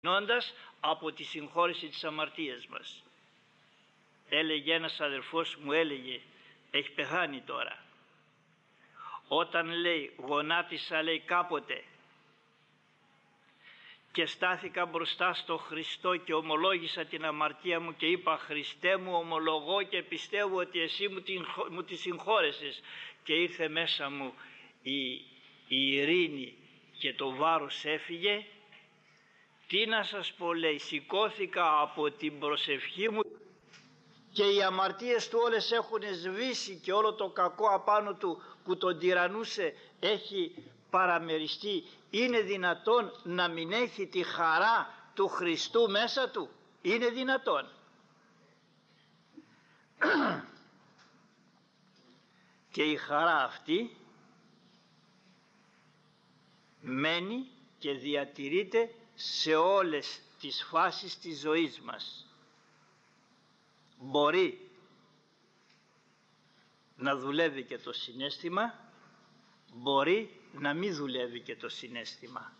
ξεκινώντας από τη συγχώρεση της αμαρτίας μας. Έλεγε ένας αδερφός μου, έχει πεθάνει τώρα, όταν λέει γονάτισα, λέει, κάποτε και στάθηκα μπροστά στο Χριστό και ομολόγησα την αμαρτία μου και είπα, Χριστέ μου, ομολογώ και πιστεύω ότι εσύ μου τη συγχώρεσες, και ήρθε μέσα μου η ειρήνη και το βάρος έφυγε. Τι να σας πω, λέει, σηκώθηκα από την προσευχή μου και οι αμαρτίες του όλες έχουν σβήσει και όλο το κακό απάνω του που τον τυραννούσε έχει παραμεριστεί. Είναι δυνατόν να μην έχει τη χαρά του Χριστού μέσα του? Είναι δυνατόν? Και η χαρά αυτή μένει και διατηρείται σε όλες τις φάσεις της ζωής μας. Μπορεί να δουλεύει και το συναίσθημα, μπορεί να μην δουλεύει και το συναίσθημα.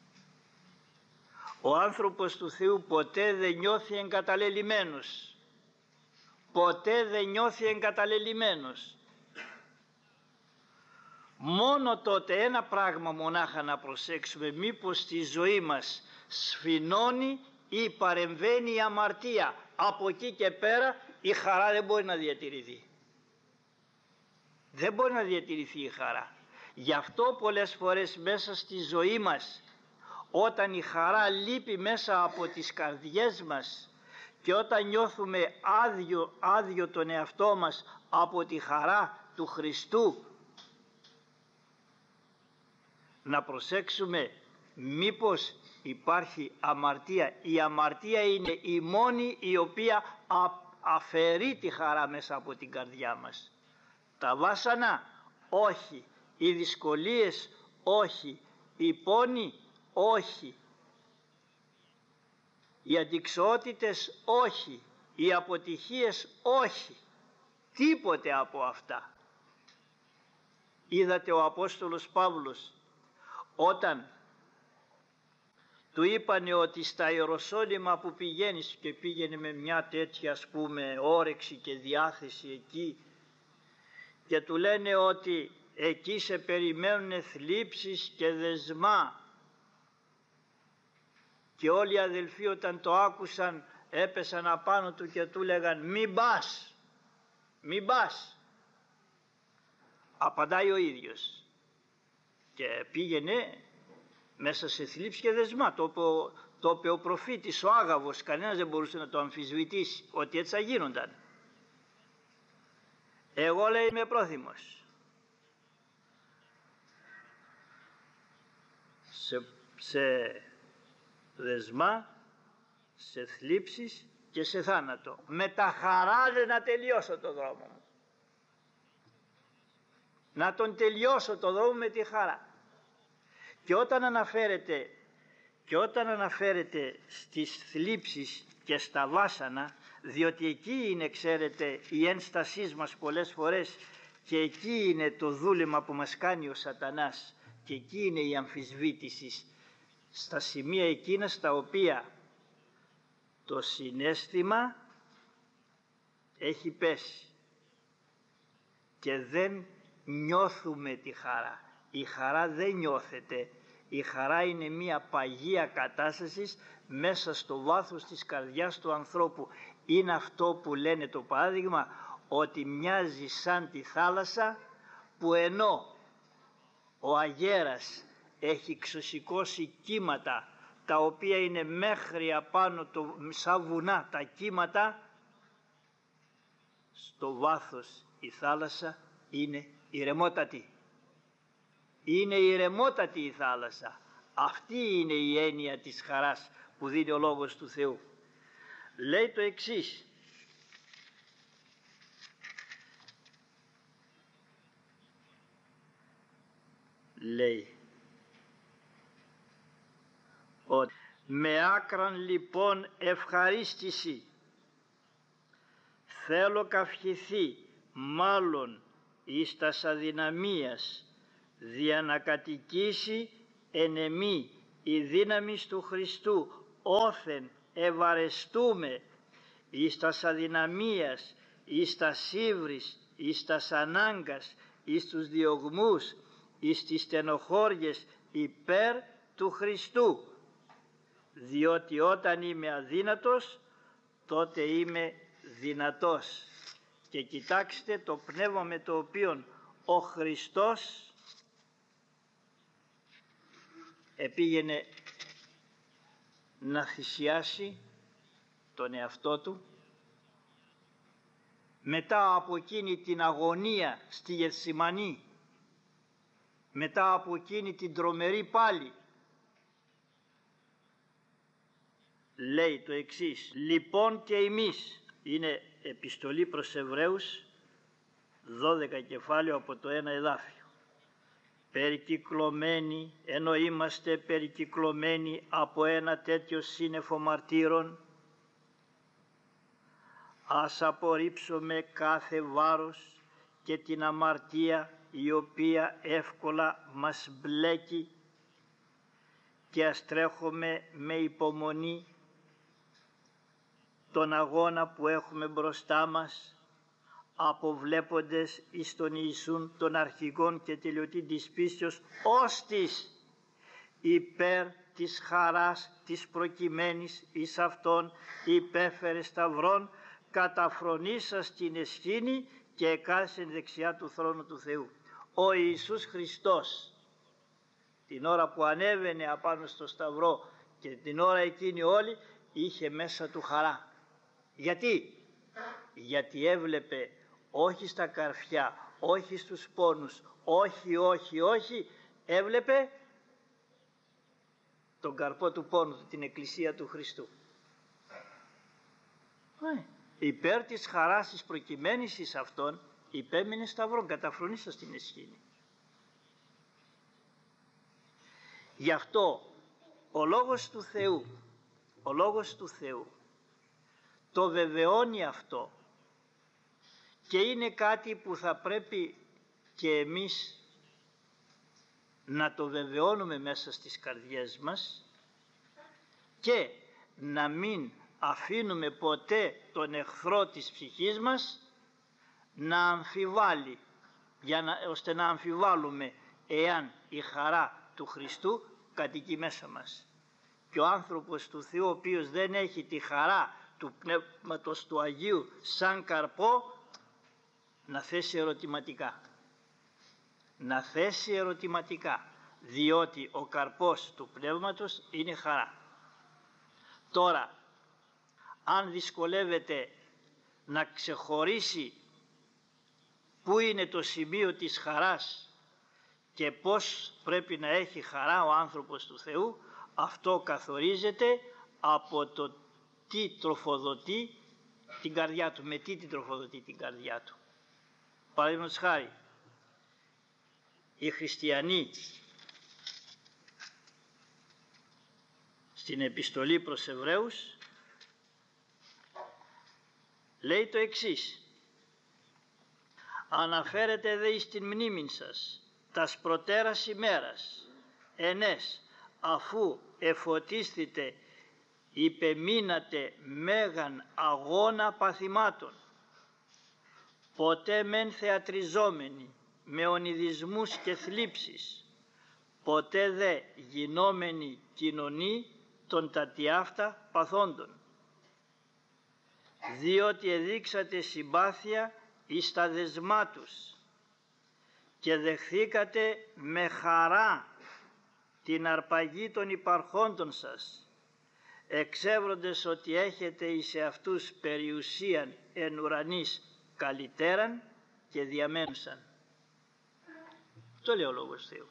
Ο άνθρωπος του Θεού ποτέ δεν νιώθει εγκαταλελειμμένος. Ποτέ δεν νιώθει εγκαταλελειμμένος. Μόνο τότε ένα πράγμα μονάχα να προσέξουμε, μήπως στη ζωή μας σφινώνει ή παρεμβαίνει η αμαρτία. Από εκεί και πέρα η χαρά δεν μπορεί να διατηρηθεί. Δεν μπορεί να διατηρηθεί η χαρά. Γι' αυτό πολλές φορές μέσα στη ζωή μας, όταν η χαρά λείπει μέσα από τις καρδιές μας και όταν νιώθουμε άδειο τον εαυτό μας από τη χαρά του Χριστού, να προσέξουμε μήπως υπάρχει αμαρτία. Η αμαρτία είναι η μόνη η οποία αφαιρεί τη χαρά μέσα από την καρδιά μας. Τα βάσανα όχι, οι δυσκολίες όχι, οι πόνοι όχι, οι αντιξοότητες όχι, οι αποτυχίες όχι, τίποτε από αυτά. Είδατε ο Απόστολος Παύλος όταν του είπανε ότι στα Ιεροσόλυμα που πηγαίνεις, και πήγαινε με μια τέτοια ας πούμε όρεξη και διάθεση εκεί, και του λένε ότι εκεί σε περιμένουν θλίψεις και δεσμά, και όλοι οι αδελφοί όταν το άκουσαν έπεσαν απάνω του και του λέγαν μην πας, μην πας. Απαντάει ο ίδιος και πήγαινε μέσα σε θλίψη και δεσμά. Το είπε ο προφήτης, ο Άγαβος, κανένας δεν μπορούσε να το αμφισβητήσει ότι έτσι θα γίνονταν. Εγώ, λέει, είμαι πρόθυμος σε δεσμά, σε θλίψεις και σε θάνατο, με τα χαρά να τελειώσω το δρόμο μου, να τον τελειώσω το δρόμο με τη χαρά. Και όταν αναφέρεται στις θλίψεις και στα βάσανα, διότι εκεί είναι, ξέρετε, η ένστασή μας πολλές φορές, και εκεί είναι το δούλεμα που μας κάνει ο σατανάς, και εκεί είναι η αμφισβήτηση, στα σημεία εκείνα στα οποία το συναίσθημα έχει πέσει και δεν νιώθουμε τη χαρά. Η χαρά δεν νιώθεται. Η χαρά είναι μια παγία κατάσταση μέσα στο βάθος της καρδιάς του ανθρώπου. Είναι αυτό που λένε το παράδειγμα, ότι μοιάζει σαν τη θάλασσα που ενώ ο αγέρας έχει ξεσηκώσει κύματα τα οποία είναι μέχρι απάνω σαν βουνά τα κύματα, στο βάθος η θάλασσα είναι ηρεμότατη. Είναι ηρεμότατη η θάλασσα. Αυτή είναι η έννοια της χαράς που δίνει ο Λόγος του Θεού. Λέει το εξής: λέει ότι με άκραν λοιπόν ευχαρίστηση θέλω καυχηθεί μάλλον εις τας αδυναμίας, δια να κατοικήσει εν εμή η δύναμις του Χριστού όθεν ευαρεστούμε εις τας αδυναμίας, εις τας ύβρις, εις τας ανάγκας, εις τους διωγμούς, εις τις στενοχώριες υπέρ του Χριστού. Διότι όταν είμαι αδύνατος, τότε είμαι δυνατός. Και κοιτάξτε το πνεύμα με το οποίο ο Χριστός επήγαινε να θυσιάσει τον εαυτό του μετά από εκείνη την αγωνία στη Γεθσιμανή, μετά από εκείνη την τρομερή πάλη. Λέει το εξής: λοιπόν και εμείς, είναι επιστολή προς Εβραίους 12 κεφάλαιο από το 1 εδάφιο, περικυκλωμένοι, ενώ είμαστε περικυκλωμένοι από ένα τέτοιο σύννεφο μαρτύρων, ας απορρίψουμε κάθε βάρος και την αμαρτία η οποία εύκολα μας μπλέκει και ας τρέχουμε με υπομονή τον αγώνα που έχουμε μπροστά μας, αποβλέποντες εις τον Ιησούν των αρχηγών και τελειωτή της πίστεως, ώστις υπέρ της χαράς της προκειμένης εις αυτόν υπέφερε σταυρών, καταφρονήσας την εσχήνη και εκάθισεν δεξιά του θρόνου του Θεού. Ο Ιησούς Χριστός την ώρα που ανέβαινε απάνω στο σταυρό και την ώρα εκείνη όλη είχε μέσα του χαρά. Γιατί έβλεπε όχι στα καρφιά, όχι στους πόνους, όχι, έβλεπε τον καρπό του πόνου του, την εκκλησία του Χριστού. Υπέρ της χαράς της προκειμένης εις αυτόν υπέμεινε σταυρόν, καταφρονήσας την εσχήνη. Γι' αυτό ο Λόγος του Θεού το βεβαιώνει αυτό και είναι κάτι που θα πρέπει και εμείς να το βεβαιώνουμε μέσα στις καρδιές μας και να μην αφήνουμε ποτέ τον εχθρό της ψυχής μας να αμφιβάλλει, ώστε να αμφιβάλλουμε εάν η χαρά του Χριστού κατοικεί μέσα μας. Και ο άνθρωπος του Θεού, ο οποίος δεν έχει τη χαρά του Πνεύματος του Αγίου σαν καρπό, να θέσει ερωτηματικά, διότι ο καρπός του Πνεύματος είναι χαρά. Τώρα, αν δυσκολεύεται να ξεχωρίσει πού είναι το σημείο της χαράς και πώς πρέπει να έχει χαρά ο άνθρωπος του Θεού, αυτό καθορίζεται από το τι τροφοδοτεί την καρδιά του, με τι την τροφοδοτεί την καρδιά του. Παραδείγματος χάρη, οι χριστιανοί στην επιστολή προς Εβραίους λέει το εξής: αναφέρεται δε εις την μνήμην σας τας προτέρας ημέρας, ενές αφού εφωτίσθητε υπεμείνατε μέγαν αγώνα παθημάτων, ποτέ μεν θεατριζόμενοι με ονειδισμούς και θλίψεις, ποτέ δε γινόμενοι κοινωνοί των τατιάφτα παθόντων, διότι εδείξατε συμπάθεια εις τα δεσμά τους και δεχθήκατε με χαρά την αρπαγή των υπαρχόντων σας, εξεύροντες ότι έχετε εις εαυτούς περιουσίαν εν ουρανής καλυτέραν και διαμένουσαν. Το λέει ο Λόγος Θεού.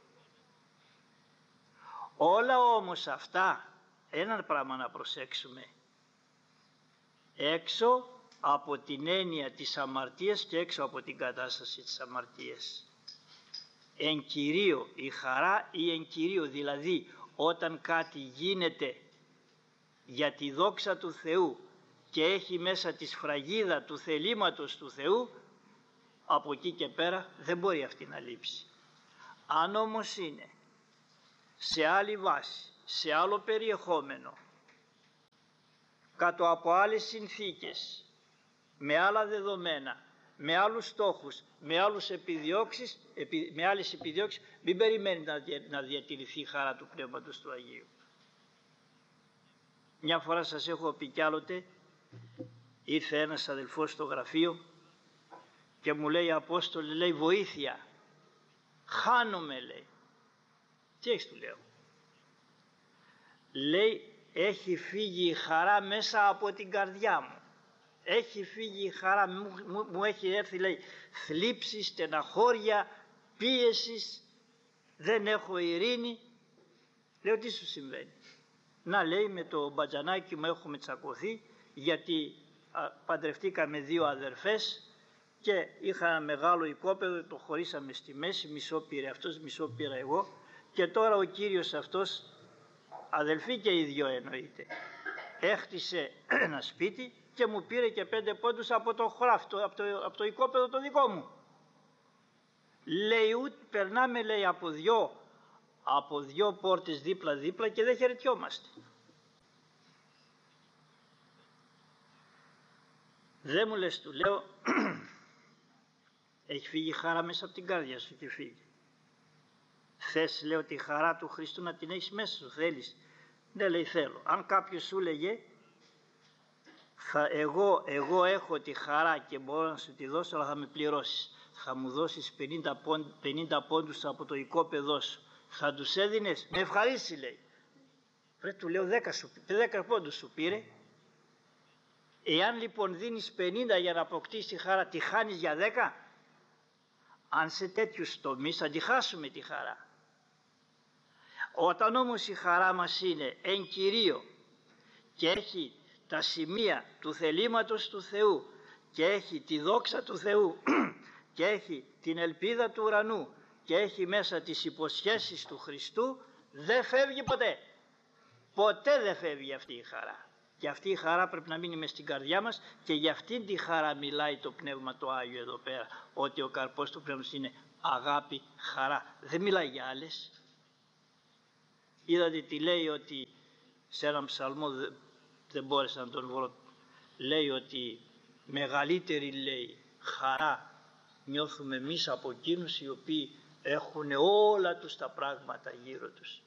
Όλα όμως αυτά, έναν πράγμα να προσέξουμε, έξω από την έννοια της αμαρτίας και έξω από την κατάσταση της αμαρτίας. Εν κυρίω η χαρά ή εν κυρίω, δηλαδή όταν κάτι γίνεται για τη δόξα του Θεού και έχει μέσα τη σφραγίδα του θελήματος του Θεού, από εκεί και πέρα δεν μπορεί αυτή να λείψει. Αν όμως είναι σε άλλη βάση, σε άλλο περιεχόμενο, κάτω από άλλες συνθήκες, με άλλα δεδομένα, με άλλους στόχους, με άλλες επιδιώξεις, μην περιμένει να διατηρηθεί η χαρά του Πνεύματος του Αγίου. Μια φορά σας έχω πει κι άλλοτε, ήρθε ένας αδελφός στο γραφείο και μου λέει, Απόστολε, λέει, βοήθεια, χάνομαι, λέει. Τι έχεις, του λέω? Λέει, έχει φύγει η χαρά μέσα από την καρδιά μου. Έχει φύγει η χαρά, μου έχει έρθει, λέει, θλίψη, στεναχώρια, πίεσης, δεν έχω ειρήνη. Λέω, τι σου συμβαίνει? Να, λέει, με το μπατζανάκι μου έχουμε τσακωθεί, γιατί παντρευτήκαμε 2 αδερφές και είχα ένα μεγάλο οικόπεδο, το χωρίσαμε στη μέση, μισό πήρε αυτός, μισό πήρα εγώ, και τώρα ο κύριος αυτός, αδελφοί και οι 2 εννοείται, έχτισε ένα σπίτι και μου πήρε και 5 πόντους από το χωράφι, από το οικόπεδο το δικό μου. Λέει, περνάμε, λέει, από 2 πόρτες δίπλα-δίπλα και δεν χαιρετιόμαστε. Δεν μου λες, του λέω, έχει φύγει η χαρά μέσα από την καρδιά σου και φύγει. Θες, λέω, τη χαρά του Χριστού να την έχεις μέσα σου, θέλεις? Ναι, λέει, θέλω. Αν κάποιος σου λέγε, εγώ έχω τη χαρά και μπορώ να σου τη δώσω, αλλά θα με πληρώσεις. Θα μου δώσεις 50 πόντους από το οικόπεδό σου. Θα τους έδινες? Με ευχαρίσει, λέει. Βρε, του λέω, 10 πόντους σου πήρε. Εάν λοιπόν δίνεις 50 για να αποκτήσεις τη χαρά, τη χάνεις για 10? Αν σε τέτοιους τομείς θα τη χάσουμε τη χαρά. Όταν όμως η χαρά μας είναι εν κυρίω και έχει τα σημεία του θελήματος του Θεού και έχει τη δόξα του Θεού και έχει την ελπίδα του ουρανού και έχει μέσα τις υποσχέσεις του Χριστού, δεν φεύγει ποτέ. Ποτέ δεν φεύγει αυτή η χαρά. Και αυτή η χαρά πρέπει να μείνει μες στην καρδιά μας, και για αυτήν τη χαρά μιλάει το Πνεύμα το Άγιο εδώ πέρα, ότι ο καρπός του Πνεύματος είναι αγάπη, χαρά. Δεν μιλάει για άλλες. Είδατε τι λέει, ότι σε έναν ψαλμό, δεν μπόρεσα να τον βρω, λέει ότι μεγαλύτερη, λέει, χαρά νιώθουμε εμείς από εκείνους οι οποίοι έχουν όλα τους τα πράγματα γύρω τους.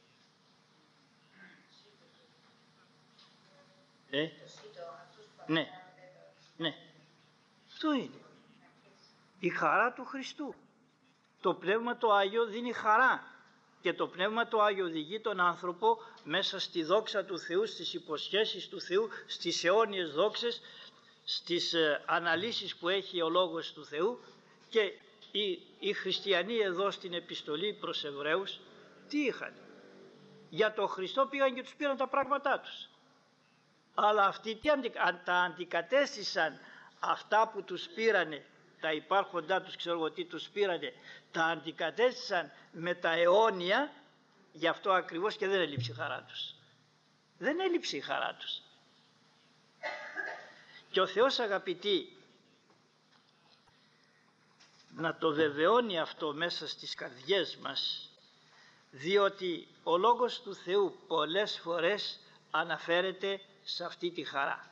Ναι, ναι, αυτό είναι η χαρά του Χριστού. Το Πνεύμα το Άγιο δίνει χαρά και το Πνεύμα το Άγιο οδηγεί τον άνθρωπο μέσα στη δόξα του Θεού, στις υποσχέσεις του Θεού, στις αιώνιες δόξες, στις αναλύσεις που έχει ο Λόγος του Θεού. Και οι χριστιανοί εδώ στην επιστολή προς Εβραίους τι είχαν? Για τον Χριστό πήγαν και τους πήραν τα πράγματά τους. Αλλά αυτοί τα αντικατέστησαν αυτά που τους πήρανε, τα υπάρχοντά τους, ξέρω εγώ τι τους πήρανε, τα αντικατέστησαν με τα αιώνια, γι' αυτό ακριβώς και δεν έλειψε η χαρά τους. Δεν έλειψε η χαρά τους. Και ο Θεός, αγαπητοί, να το βεβαιώνει αυτό μέσα στις καρδιές μας, διότι ο Λόγος του Θεού πολλές φορές αναφέρεται σε αυτή τη χαρά.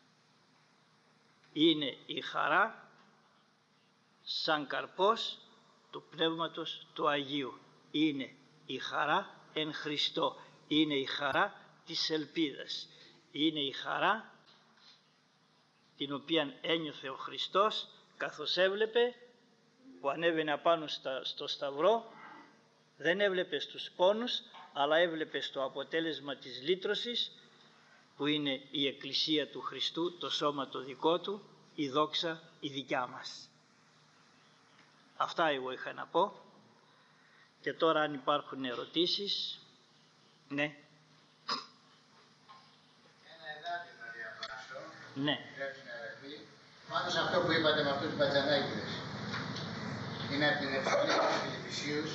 Είναι η χαρά σαν καρπός του Πνεύματος του Αγίου. Είναι η χαρά εν Χριστώ. Είναι η χαρά της ελπίδας. Είναι η χαρά την οποία ένιωθε ο Χριστός καθώς έβλεπε, που ανέβαινε απάνω στο Σταυρό, δεν έβλεπε στους πόνους, αλλά έβλεπε στο αποτέλεσμα της λύτρωσης, που είναι η Εκκλησία του Χριστού, το σώμα το δικό του, η δόξα η δικιά μας. Αυτά εγώ είχα να πω. Και τώρα αν υπάρχουν ερωτήσεις. Ναι. Ένα εδάφιο να διαβάσω. Ναι. Πάνω σε αυτό που είπατε με αυτούς τους μπατζανάκηδες. Είναι από την επιστολή στους Φιλιππισίους.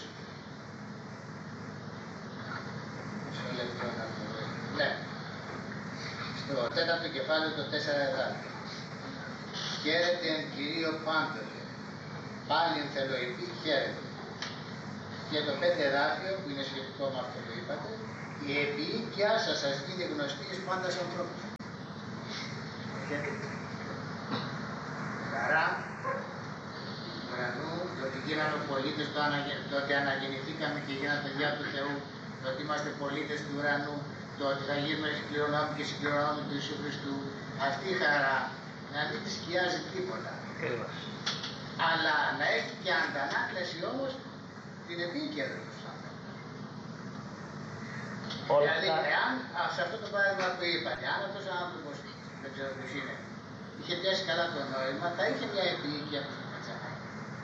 Μισό λεπτό να το δω. Ναι. Στο 4ο κεφάλαιο το 4 εδάφιο. Χαίρετε εν Κυρίω πάντοτε. Πάλι εν θελοειδή χαίρετε. Και το 5 εδάφιο που είναι σχετικό με αυτό που είπατε. Η επίοικιά σας γίνει γνωστή εις πάντας ανθρώπους. Γιατί χαρά του ουρανού, το ότι γίναμε πολίτες, το ότι αναγεννηθήκαμε και γίναμε παιδιά του Θεού, το ότι είμαστε πολίτες του ουρανού, το ότι θα γίνουμε κληρονόμοι και συγκληρονόμοι του Ιησού Χριστού, αυτή η χαρά να μην τη σκιάζει τίποτα. Αλλά να έχει και αντανάκλαση όμως την επίκαιρο του ανθρώπου. Δηλαδή, εάν σε αυτό το παράδειγμα που είπατε, αν αυτός ο άνθρωπος, δεν ξέρω ποιος είναι, είχε πιάσει καλά το νόημα, θα είχε μια επίοικια που την πετσανάει.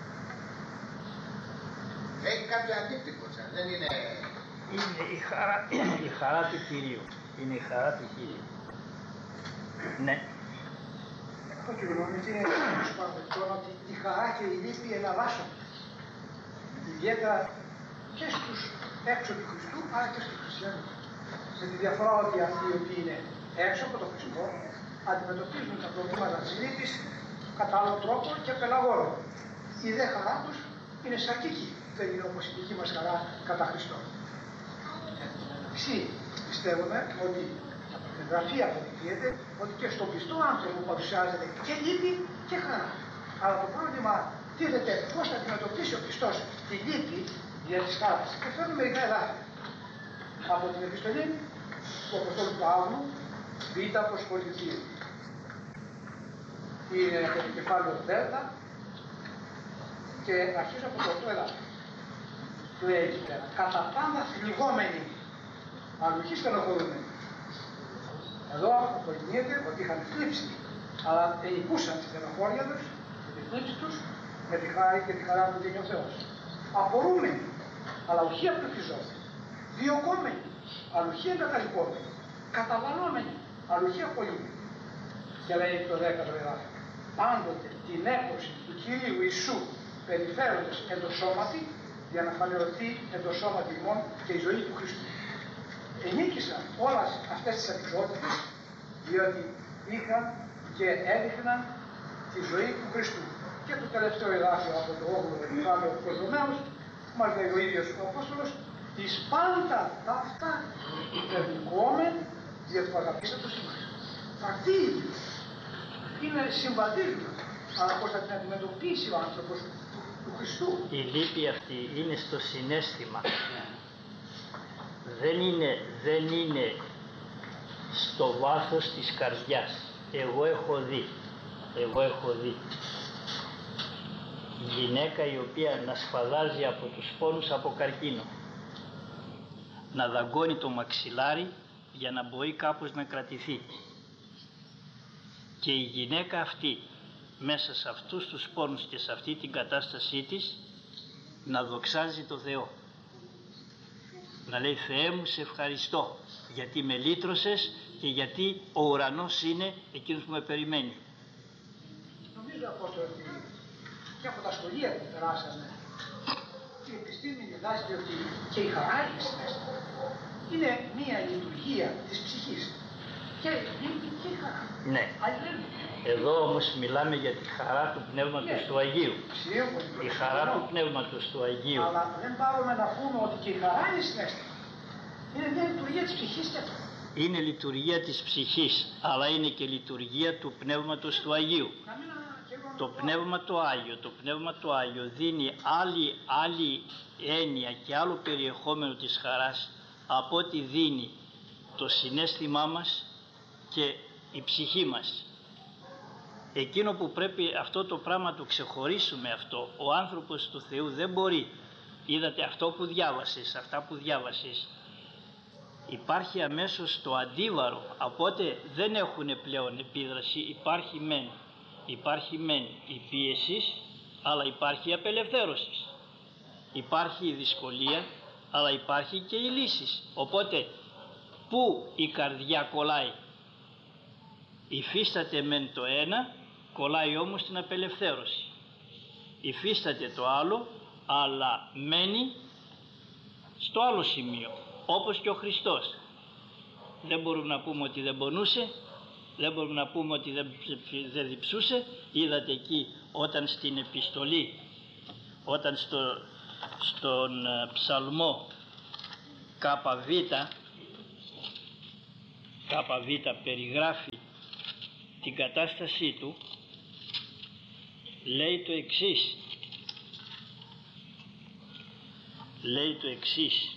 Έχει κάποιο αντίκτυπο, δεν είναι... Είναι η χαρά του Κυρίου. Είναι η χαρά του Κυρίου. Ναι. Αυτό και γνώμη είναι παραδεκτό ότι η χαρά και η λύπη εναλλάσσονται. Ιδιαίτερα και στους έξω του Χριστού, αλλά και στους χριστιανούς. Με τη διαφορά ότι αυτοί οι οποίοι είναι έξω από τον Χριστό αντιμετωπίζουν τα προβλήματα της λύπης κατά άλλο τρόπο και πελαγόρο. Η δε χαρά τους είναι σαρκική, δεν είναι όπως η δική μας χαρά κατά Χριστό. Εσύ πιστεύουμε ότι από την Γραφή αποδεικνύεται ότι και στον πιστό άνθρωπο παρουσιάζεται και λύπη και χαρά. Αλλά το πρόβλημα τίθεται πώς θα αντιμετωπίσει ο πιστός τη λύπη για τις χαράς. Και φέρνουμε μερικά εδάφια από την επιστολή του Αποστόλου Παύλου, Β' προς Κορινθίους. Είναι από το κεφάλαιο Δ και αρχίζω από το 8 εδάφιο. Λέει εκεί πέρα, κατά πάντα θλιβόμενοι, αλλουχή στενοχωρούμενοι. Εδώ αποδεικνύεται ότι είχαν θλίψει, αλλά ενικούσαν τη στενοχώρια τους και τη θλίψη τους με τη χάρη και τη χαρά που δίνει ο Θεός. Απορούμενοι, αλλά όχι απελπιζόμενοι. Διωκόμενοι, αλλά όχι εγκαταλειπόμενοι. Καταβαλόμενοι, αλλά όχι απολύμενοι. Και λέει το 10ο εδάφιο. Πάντοτε την έκδοση του Κυρίου Ιησού περιφέροντες εν το σώματι, για να φανερωθεί εν το σώματι ημών και η ζωή του Χριστού. Ενίκησαν όλες αυτές τις επικρότητες, διότι είχαν και έδειχναν τη ζωή του Χριστού. Και το τελευταίο εδάφιο από το 8ο κεφάλαιο του Ρωμαίους, μας λέει ο ίδιος ο Απόστολος, εις πάντα ταύτα υπερνικόμεν δια του αγαπήσατος ημάς. Αυτή είναι συμβατίζουσα, αλλά πώς θα την αντιμετωπίσει ο άνθρωπος του Χριστού. Η λύπη αυτή είναι στο συναίσθημα. Δεν είναι στο βάθος της καρδιάς. Εγώ έχω δει γυναίκα η οποία να σφαδάζει από τους πόνους από καρκίνο, να δαγκώνει το μαξιλάρι για να μπορεί κάπως να κρατηθεί, και η γυναίκα αυτή μέσα σε αυτούς τους πόνους και σε αυτή την κατάστασή της να δοξάζει το Θεό, να λέει Θεέ μου σε ευχαριστώ γιατί με λύτρωσες και γιατί ο ουρανός είναι εκείνος που με περιμένει. Νομίζω Απόστολε ότι και από τα σχολεία που περάσαμε η επιστήμη διδάσκει ότι και η χαρά είναι μία λειτουργία της ψυχής. Και η χαρά. Ναι. Εδώ όμως μιλάμε για τη χαρά του Πνεύματος του Αγίου. Η χαρά του Πνεύματος του Αγίου. Αλλά δεν πάρουμε να πούμε ότι και η χαρά είναι συναίσθημα. Είναι μια λειτουργία της ψυχής και αυτό. Είναι λειτουργία της ψυχής, αλλά είναι και λειτουργία του Πνεύματος του Αγίου. Το Πνεύμα το Άγιο δίνει άλλη έννοια και άλλο περιεχόμενο της χαράς από ό,τι δίνει το συναίσθημά μας και η ψυχή μας. Εκείνο που πρέπει αυτό το πράγμα το ξεχωρίσουμε αυτό, ο άνθρωπος του Θεού δεν μπορεί. Είδατε αυτό που διάβασες, αυτά που διάβασες, υπάρχει αμέσως το αντίβαρο, οπότε δεν έχουν πλέον επίδραση. Υπάρχει μεν η πίεση, αλλά υπάρχει η απελευθέρωση. Υπάρχει η δυσκολία, αλλά υπάρχει και η λύση. Οπότε πού η καρδιά κολλάει? Υφίσταται μεν το ένα, κολλάει όμως την απελευθέρωση. Υφίσταται το άλλο, αλλά μένει στο άλλο σημείο, όπως και ο Χριστός. Δεν μπορούμε να πούμε ότι δεν πονούσε, δεν μπορούμε να πούμε ότι δεν διψούσε. Είδατε εκεί όταν στην επιστολή, όταν στον ψαλμό ΚΒ περιγράφει την κατάστασή του λέει το εξής. Λέει το εξής: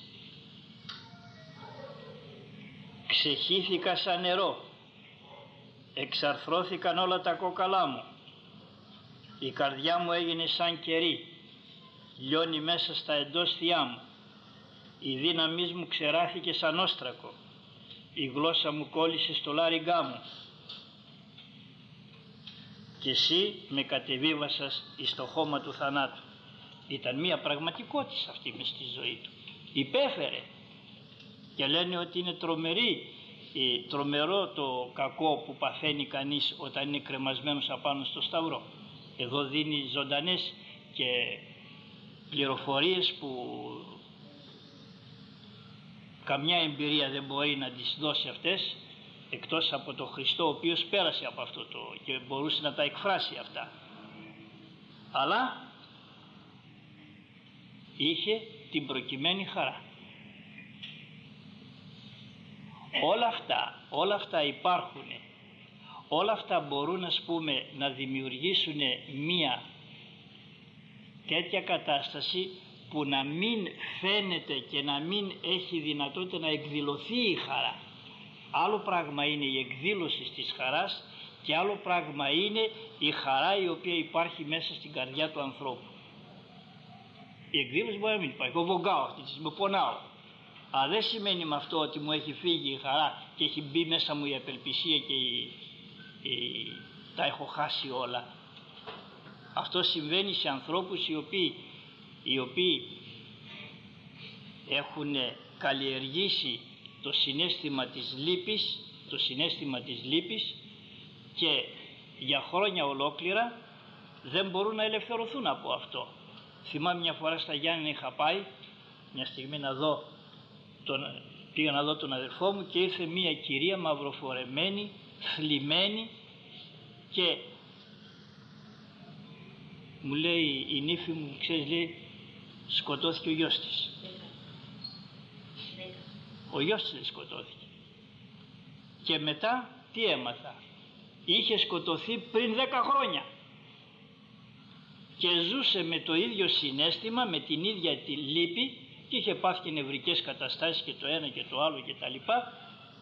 ξεχύθηκα σαν νερό, εξαρθρώθηκαν όλα τα κόκαλά μου, η καρδιά μου έγινε σαν κερί, λιώνει μέσα στα εντόστια μου, η δύναμής μου ξεράθηκε σαν όστρακο, η γλώσσα μου κόλλησε στο λάριγγά μου και εσύ με κατεβίβασας εις το χώμα του θανάτου. Ήταν μια πραγματικότητα αυτή μες στη ζωή του. Υπέφερε και λένε ότι είναι τρομερό το κακό που παθαίνει κανείς όταν είναι κρεμασμένος απάνω στο σταυρό. Εδώ δίνει ζωντανές και πληροφορίες που καμιά εμπειρία δεν μπορεί να τις δώσει αυτές, εκτός από τον Χριστό, ο οποίος πέρασε από αυτό και μπορούσε να τα εκφράσει αυτά. Αλλά είχε την προκειμένη χαρά. Όλα αυτά υπάρχουν. Όλα αυτά μπορούν, ας πούμε, να δημιουργήσουν μία τέτοια κατάσταση που να μην φαίνεται και να μην έχει δυνατότητα να εκδηλωθεί η χαρά. Άλλο πράγμα είναι η εκδήλωση της χαράς και άλλο πράγμα είναι η χαρά η οποία υπάρχει μέσα στην καρδιά του ανθρώπου. Η εκδήλωση μπορεί να μην υπάρχει. Εγώ βογκάω αυτή τη στιγμή, πονάω. Αλλά δεν σημαίνει με αυτό ότι μου έχει φύγει η χαρά και έχει μπει μέσα μου η απελπισία και τα έχω χάσει όλα. Αυτό συμβαίνει σε ανθρώπους οι οποίοι έχουν καλλιεργήσει το συναίσθημα της λύπης και για χρόνια ολόκληρα δεν μπορούν να ελευθερωθούν από αυτό. Θυμάμαι μια φορά στα Γιάννενα είχα πάει μια στιγμή πήγα να δω τον αδερφό μου και ήρθε μια κυρία μαυροφορεμένη, θλιμμένη και μου λέει η νύφη μου, ξέρεις, λέει, σκοτώθηκε ο γιος της. Ο γιος της σκοτώθηκε. Και μετά τι έμαθα? Είχε σκοτωθεί πριν 10 χρόνια και ζούσε με το ίδιο συναίσθημα, με την ίδια τη λύπη και είχε πάθει και νευρικές καταστάσεις και το ένα και το άλλο και τα λοιπά.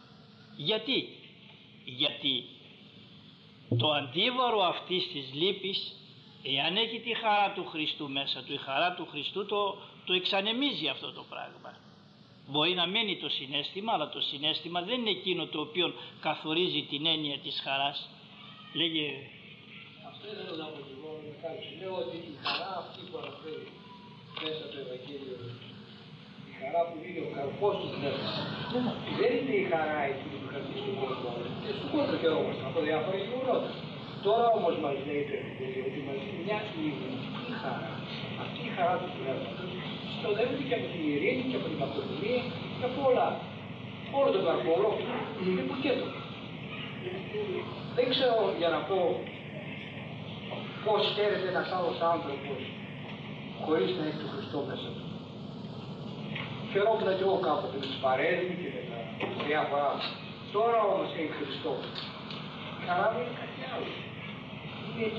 Γιατί το αντίβαρο αυτής της λύπης, εάν έχει τη χαρά του Χριστού μέσα του, η χαρά του Χριστού το εξανεμίζει αυτό το πράγμα. Μπορεί να μένει το συναίσθημα, αλλά το συναίσθημα δεν είναι εκείνο το οποίο καθορίζει την έννοια της χαράς. Λέγε... Αυτό ήθελα να πω εγώ με κάποιος. Λέω ότι η χαρά αυτή που αναφέρει μέσα το Ευαγγέλιο, η χαρά που είναι ο καρπός του Πνεύματος, δεν είναι η χαρά εκείνη που κρατεί στον κόσμο. Και στον κόσμο χαιρόμαστε από διάφορα γεγονότα. Τώρα όμως μας λέει το Ευαγγέλιο ότι μας είναι μια ειρηνική χαρά. Αυτή η χαρά του Πνεύματος συνοδεύεται και από την ειρήνη και από την μακροφωνία και από όλα. Όλο τον καρπό ολόκληρο είναι πουκέτο. Δεν ξέρω για να πω πώς χαίρεται ένας άλλος άνθρωπος χωρίς να έχει τον Χριστό μέσα του. Χαιρόμουν και εγώ κάποτε με τις παρέες μου και με τα διάφορα. Τώρα όμως έχει Χριστό. Η χαρά μου είναι κάτι άλλο. Είναι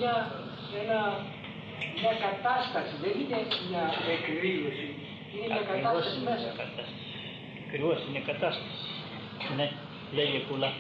μια κατάσταση, δεν είναι μια εκδήλωση. Είναι μια κατάσταση μέσα. Ακριβώς είναι κατάσταση. Ναι, λέγε πολλά.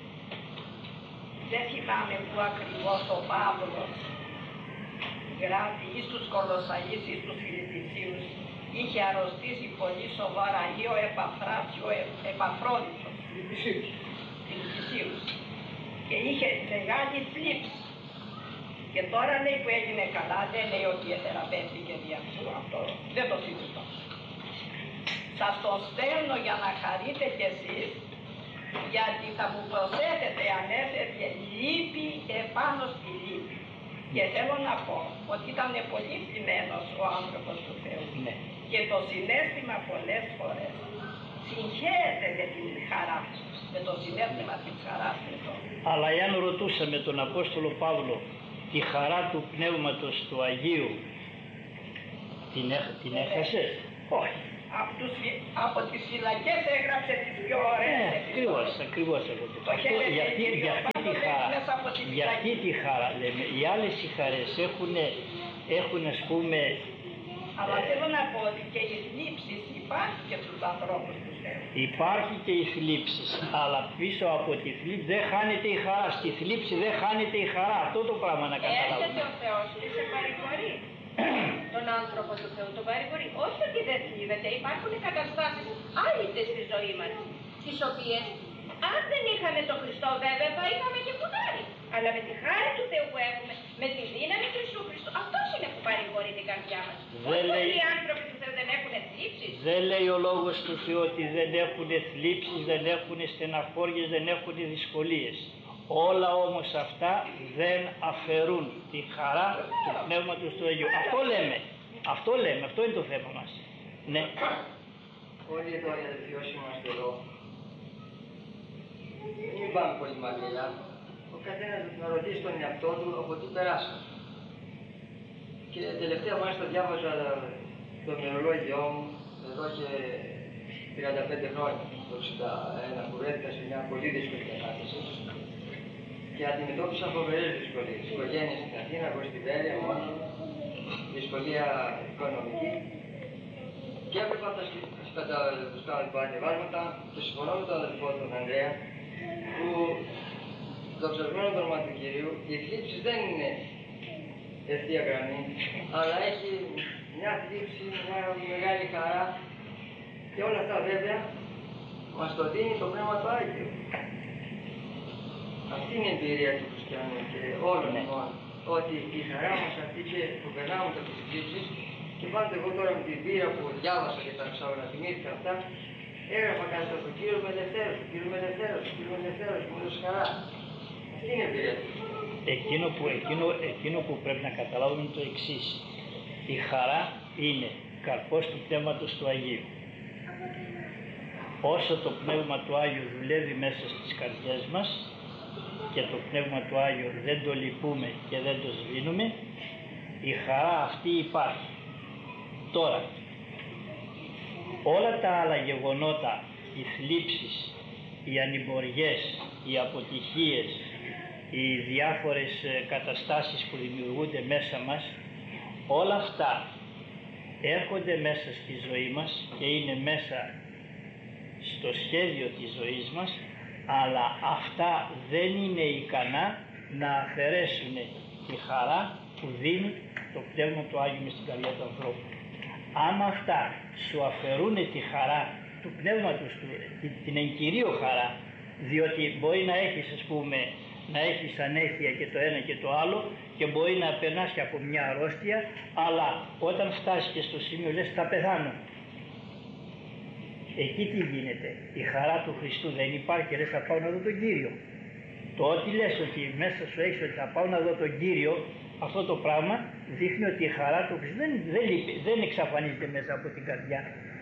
Δεν θυμάμαι που ακριβώς ο Παύλος γράφει ή στους Κολοσσαείς ή στους Φιλιππισίους, είχε αρρωστήσει πολύ σοβαρά ή ο Επαφράς ή ο Επαφρόδιτος, Φιλιππισίους, και είχε μεγάλη θλίψη. Και τώρα λέει που έγινε καλά, δεν λέει ότι εθεραπεύτηκε δι' αυτού, αυτό δεν το συζητώ. Σας το στέλνω για να χαρείτε κι εσείς, γιατί θα μου προσθέσετε αν έφευγε λύπη επάνω στη λύπη. Και θέλω να πω ότι ήταν πολύ θλιμμένος ο άνθρωπος του Θεού. Ναι. Και το συναίσθημα πολλές φορές συγχέεται με την χαρά, με το συναίσθημα της χαράς. Αλλά εάν ρωτούσαμε τον Απόστολο Παύλο τη χαρά του Πνεύματος του Αγίου, την έχασε? Όχι. Από τις φυλακές έγραψε τις πιο ωραίες. Ακριβώς, ακριβώς. Το χέρι για αυτή τη χαρά. μέσα από την για αυτή τη χαρά λέμε. Οι άλλες οι χαρές έχουν ας πούμε... Αλλά θέλω να πω ότι και οι θλίψεις υπάρχει και στους ανθρώπους του Θεού. Υπάρχει και οι θλίψεις, αλλά πίσω από τη θλίψη δεν χάνεται η χαρά. Στη θλίψη δεν χάνεται η χαρά. Αυτό το πράγμα να καταλάβουμε. Έρχεται ο Θεός και σε παρηγορεί. Τον άνθρωπο του Θεού τον παρηγορεί. Όχι ότι δεν θλίβεται, υπάρχουν καταστάσεις άλυτες στη ζωή μας, τις οποίες αν δεν είχαμε τον Χριστό βέβαια θα είχαμε και κουτάρι. Αλλά με τη χάρη του Θεού που έχουμε, με τη δύναμη του Ιησού Χριστού, αυτός είναι που παρηγορεί την καρδιά μας. Όχι οι άνθρωποι του Θεού δεν έχουν θλίψεις. Δεν λέει ο Λόγος του Θεού ότι δεν έχουν θλίψεις, δεν έχουν στεναχώριες, δεν έχουν δυσκολίες. Όλα όμως αυτά δεν αφαιρούν τη χαρά του Πνεύματος του Αγίου. Αυτό λέμε, αυτό είναι το θέμα μας. Ναι. Όλοι εδώ οι αδελφοί όσοι είμαστε εδώ, μην πάμε πολύ μακριά. Ο καθένας να ρωτήσει τον εαυτό του από τι περάσαμε. Και τελευταία μάλιστα διάβαζα το ημερολόγιό μου εδώ και 35 χρόνια, το 61, που βρέθηκα σε μια πολύ δύσκολη κατάσταση και αντιμετώπισα φοβερές δυσκολίες. Οικογένεια στην Αθήνα, εγώ στη Βέρεια μόνο, δυσκολία οικονομική. Και έβλεπα στα ανεβάσματα, το συμφωνώ με τον αδελφό τον Ανδρέα, που δοξασμένο το όνομα του Κυρίου, οι θλίψεις δεν είναι ευθεία γραμμή, αλλά έχει μια θλίψη, μια μεγάλη χαρά και όλα αυτά βέβαια μας το δίνει το Πνεύμα του Άγιο. Αυτή είναι η εμπειρία του χριστιανού και όλων εμών, ότι η χαρά μας αυτή και που περνάμε από τις θλίψεις. Και πάντα εγώ τώρα με την πείρα που διάβασα και τα ξαναθυμήθηκα αυτά, έγραφα κάτω στον Κύριο με ελευθέρωση, Κύριο με ελευθέρωση, Κύριο με ελευθέρωση, μου έδωσε χαρά. Αυτή είναι η εμπειρία του. Εκείνο που πρέπει να καταλάβουμε είναι το εξής. Η χαρά είναι καρπός του Πνεύματος του Αγίου. Όσο το Πνεύμα του Άγιου δουλεύει μέσα στις καρδιές μας και το Πνεύμα του Άγιου δεν το λυπούμε και δεν το σβήνουμε, η χαρά αυτή υπάρχει. Τώρα, όλα τα άλλα γεγονότα, οι θλίψεις, οι ανημποριές, οι αποτυχίες, οι διάφορες καταστάσεις που δημιουργούνται μέσα μας, όλα αυτά έρχονται μέσα στη ζωή μας και είναι μέσα στο σχέδιο της ζωής μας, αλλά αυτά δεν είναι ικανά να αφαιρέσουν τη χαρά που δίνει το Πνεύμα του Άγιου μες στην καρδιά του ανθρώπου. Άμα αυτά σου αφαιρούν τη χαρά του Πνεύματος του, την εγκυρίο χαρά, διότι μπορεί να έχεις ας πούμε, να έχεις ανέχεια και το ένα και το άλλο και μπορεί να περνάς και από μια αρρώστια, αλλά όταν φτάσεις και στο σημείο λες θα πεθάνω. Εκεί τι γίνεται, η χαρά του Χριστού δεν υπάρχει, λες θα πάω να δω τον Κύριο. Το ότι λες ότι μέσα σου έχεις ότι θα πάω να δω τον Κύριο, αυτό το πράγμα δείχνει ότι η χαρά του Χριστού δεν εξαφανίζεται μέσα από την καρδιά.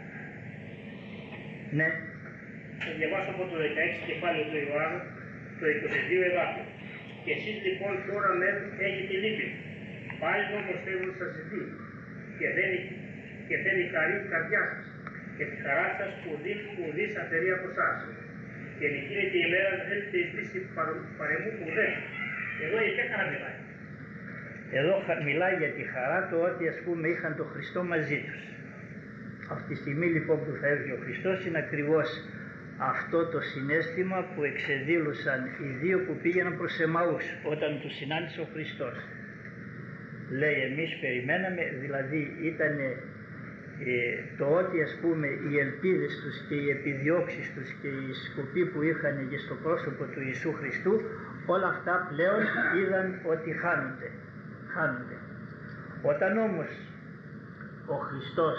Ναι. Θα διαβάσω από το 16 κεφάλαιο του Ιωάννου, το 22 εδάφιο. Και εσείς λοιπόν τώρα μεν έχετε λύπη. Πάλι όμως θέλω να σας ζητεί και θέλει χαρή η καρδιά σας και τη χαρά σας που ουδείς αφαιρεί από εσάς. Και εκείνη τη ημέρα να θέλετε εις λύση παρεμού που δεν. Εδώ η ποια χαρά μιλάει. Εδώ μιλάει για τη χαρά το ότι ας πούμε είχαν τον Χριστό μαζί τους. Αυτή τη στιγμή λοιπόν που θα έρθει ο Χριστός είναι ακριβώς αυτό το συναίσθημα που εξεδήλωσαν οι δύο που πήγαιναν προς Εμαούς όταν τους συνάντησε ο Χριστός. Λέει εμείς περιμέναμε, δηλαδή ήταν το ότι ας πούμε οι ελπίδες τους και οι επιδιώξεις τους και οι σκοποί που είχαν και στο πρόσωπο του Ιησού Χριστού, όλα αυτά πλέον είδαν ότι χάνονται. Όταν όμως ο Χριστός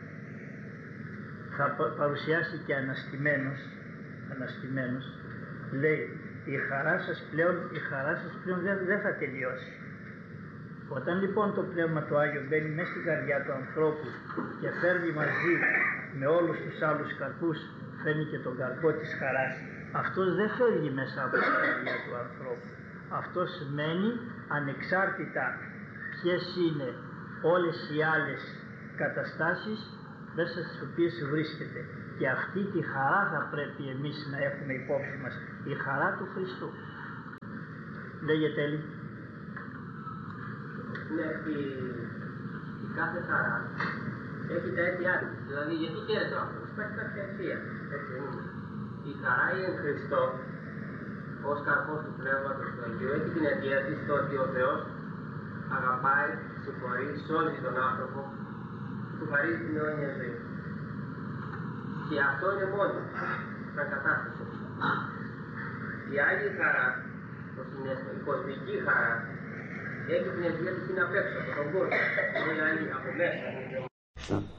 θα παρουσιάσει και αναστημένος, λέει η χαρά σας πλέον δεν θα τελειώσει. Όταν λοιπόν το Πνεύμα του Άγιο μπαίνει μέσα στην καρδιά του ανθρώπου και φέρνει μαζί με όλους τους άλλους καρπούς, φέρνει και τον καρπό της χαράς, αυτός δεν φεύγει μέσα από την καρδιά του ανθρώπου. Αυτός μένει ανεξάρτητα ποιες είναι όλες οι άλλες καταστάσεις μέσα στις οποίες βρίσκεται. Και αυτή τη χαρά θα πρέπει εμείς να έχουμε υπόψη μας, η χαρά του Χριστού. Λέγεται Έλλη. Ναι, η κάθε χαρά έχει τα αίτια της. Δηλαδή, γιατί χαίρεται ο άνθρωπος, υπάρχει κάποια αιτία. Έτσι είναι. Η χαρά είναι Χριστό, ως καρπός του Πνεύματος του Αγίου, έχει την αιτία της το ότι ο Θεός αγαπάει, συγχωρεί, σώζει τον άνθρωπο, του χαρίζει την αιώνια ζωή. Και αυτό είναι μόνο σαν κατάσταση. Η άλλη χαρά, το συνέστημα, η κοσμική χαρά, έχει την αιτία της είναι απ' έξω από τον κόσμο. Είναι άλλη από μέσα.